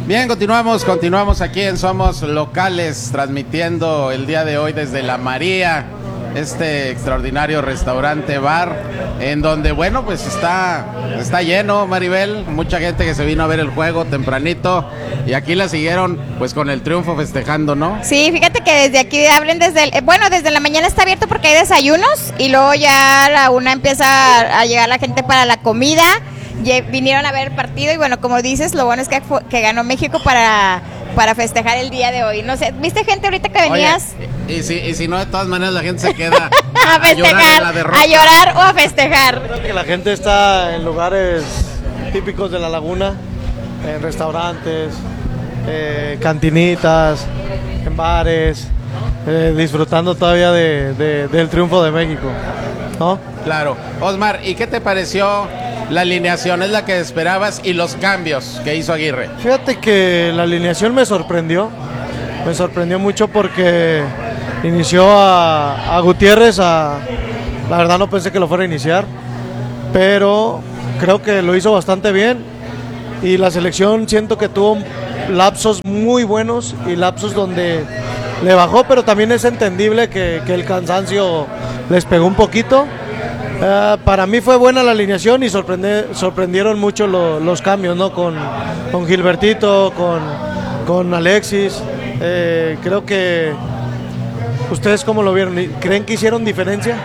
Bien, continuamos aquí en Somos Locales, transmitiendo el día de hoy desde La María, este extraordinario restaurante bar, en donde, bueno, pues está lleno, Maribel, mucha gente que se vino a ver el juego tempranito, y aquí la siguieron, pues, con el triunfo festejando, ¿no? Sí, fíjate que desde aquí hablen desde la mañana está abierto porque hay desayunos, y luego ya a la 1 empieza a llegar la gente para la comida. Vinieron a ver el partido y bueno, como dices, lo bueno es que ganó México para festejar el día de hoy. No sé, ¿viste gente ahorita que venías? Oye, y si no, de todas maneras la gente se queda a festejar, a llorar o a festejar. Creo que la gente está en lugares típicos de la laguna, en restaurantes, cantinitas, en bares, disfrutando todavía del triunfo de México, ¿no? Claro. Osmar, ¿y qué te pareció la alineación? ¿Es la que esperabas? Y los cambios que hizo Aguirre. Fíjate que la alineación me sorprendió mucho porque inició a Gutiérrez, la verdad no pensé que lo fuera a iniciar, pero creo que lo hizo bastante bien, y la selección siento que tuvo lapsos muy buenos y lapsos donde le bajó, pero también es entendible que el cansancio les pegó un poquito. Para mí fue buena la alineación y sorprendieron mucho los cambios, ¿no? Con Gilbertito, con Alexis. Creo que ¿ustedes cómo lo vieron? ¿Creen que hicieron diferencia?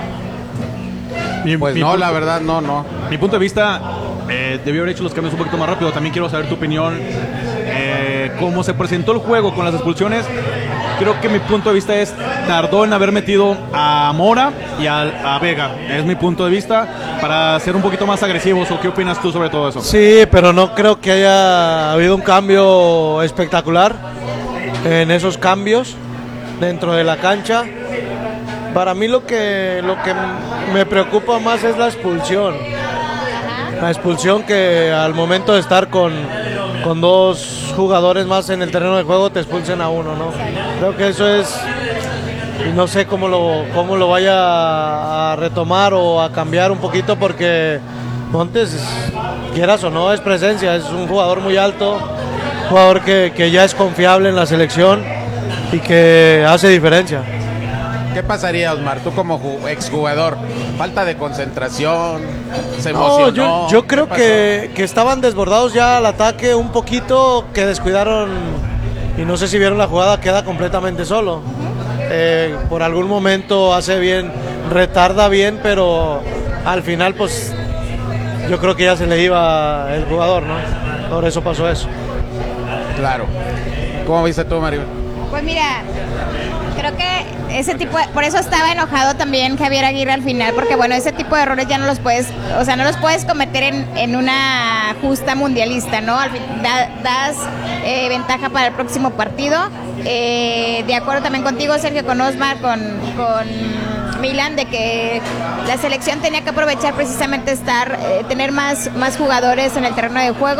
Pues no, la verdad no. Mi punto de vista, debió haber hecho los cambios un poquito más rápido. También quiero saber tu opinión. Cómo se presentó el juego con las expulsiones, creo que mi punto de vista tardó en haber metido a Mora y a Vega. Es mi punto de vista, para ser un poquito más agresivos. ¿O qué opinas tú sobre todo eso? Sí, pero no creo que haya habido un cambio espectacular en esos cambios dentro de la cancha. Para mí lo que me preocupa más es la expulsión. La expulsión, que al momento de estar con dos jugadores más en el terreno de juego te expulsen a uno, ¿no? Creo que eso es, y no sé cómo lo vaya a retomar o a cambiar un poquito, porque Montes, quieras o no, es presencia, es un jugador muy alto, un jugador que ya es confiable en la selección y que hace diferencia. ¿Qué pasaría, Osmar, tú como exjugador? ¿Falta de concentración? ¿Se emocionó? No, yo creo que estaban desbordados ya al ataque un poquito, que descuidaron, y no sé si vieron la jugada, queda completamente solo. Por algún momento hace bien, retarda bien, pero al final pues yo creo que ya se le iba el jugador, ¿no? Por eso pasó eso. Claro. ¿Cómo viste tú, Mario? Pues mira, creo que por eso estaba enojado también Javier Aguirre al final, porque bueno, ese tipo de errores ya no los puedes cometer en una justa mundialista, ¿no? Al fin das ventaja para el próximo partido. De acuerdo también contigo, Sergio, con Osmar, con Milan, de que la selección tenía que aprovechar precisamente tener más jugadores en el terreno de juego.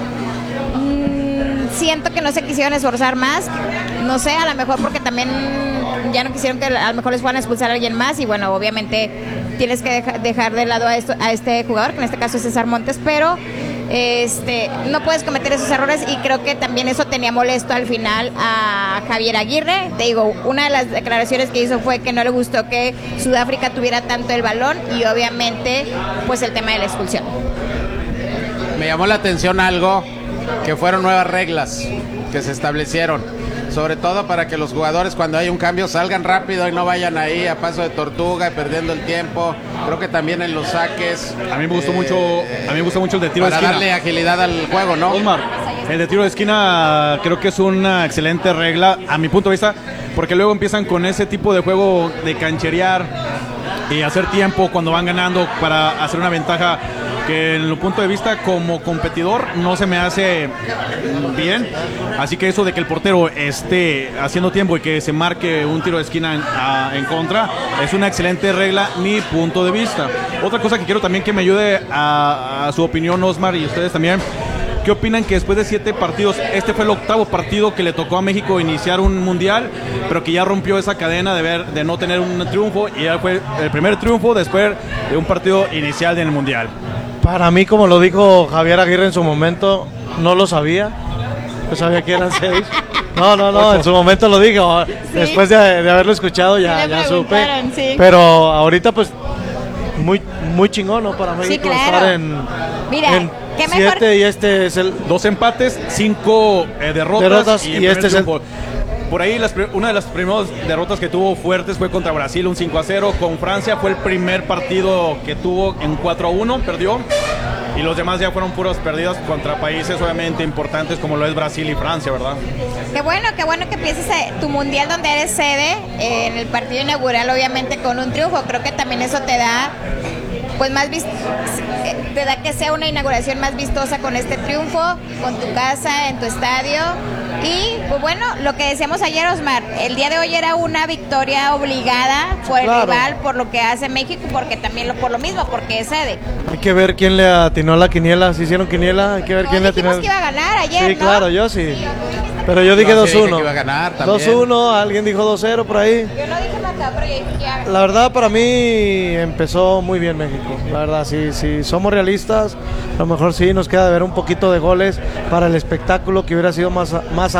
Siento que no se quisieron esforzar más, no sé, a lo mejor porque también ya no quisieron que a lo mejor les fueran a expulsar a alguien más, y bueno, obviamente tienes que dejar de lado a este jugador, que en este caso es César Montes, pero no puedes cometer esos errores, y creo que también eso tenía molesto al final a Javier Aguirre. Te digo, una de las declaraciones que hizo fue que no le gustó que Sudáfrica tuviera tanto el balón, y obviamente pues el tema de la expulsión. Me llamó la atención algo, que fueron nuevas reglas que se establecieron, sobre todo para que los jugadores, cuando hay un cambio, salgan rápido y no vayan ahí a paso de tortuga perdiendo el tiempo. Creo que también en los saques, a mí me gustó mucho el de tiro de esquina, para darle agilidad al juego, ¿no? Osmar, el de tiro de esquina creo que es una excelente regla a mi punto de vista, porque luego empiezan con ese tipo de juego de cancherear y hacer tiempo cuando van ganando para hacer una ventaja, que en el punto de vista como competidor no se me hace bien. Así que eso de que el portero esté haciendo tiempo y que se marque un tiro de esquina en contra es una excelente regla, mi punto de vista. Otra cosa que quiero también que me ayude a su opinión, Osmar, y ustedes también. ¿Qué opinan que después de 7 partidos, este fue el 8º partido que le tocó a México iniciar un mundial, pero que ya rompió esa cadena de no tener un triunfo, y ya fue el primer triunfo después de un partido inicial en el mundial? Para mí, como lo dijo Javier Aguirre en su momento, no lo sabía. Yo sabía que eran 6. No, en su momento lo dije. Después de haberlo escuchado ya supe. Sí. Pero ahorita pues muy chingón, ¿no? Para México Sí, claro. estar en Mira, qué mejor. 7 y este es el 2 empates, 5 derrotas y el este es el... triunfo. Por ahí una de las primeras derrotas que tuvo fuertes fue contra Brasil, un 5-0. Con Francia fue el primer partido que tuvo en 4-1, perdió. Y los demás ya fueron puras perdidas contra países obviamente importantes como lo es Brasil y Francia, ¿verdad? Qué bueno que empieces tu mundial donde eres sede, en el partido inaugural obviamente con un triunfo. Creo que también eso te da pues te da que sea una inauguración más vistosa con este triunfo, con tu casa, en tu estadio. Y pues bueno, lo que decíamos ayer, Osmar, el día de hoy era una victoria obligada por el rival, por lo que hace México, porque también por lo mismo, porque es sede. Hay que ver quién le atinó a la quiniela. ¿Se hicieron quiniela? Hay que ver quién le atinó. Dijimos que iba a ganar ayer, Sí, ¿no? claro, yo sí. Pero yo dije 2-1. 2-1, alguien dijo 2-0 por ahí. Yo no dije marcado, pero yo dije que iba a ganar. La verdad, para mí empezó muy bien México. La verdad, si somos realistas, a lo mejor sí nos queda de ver un poquito de goles para el espectáculo que hubiera sido más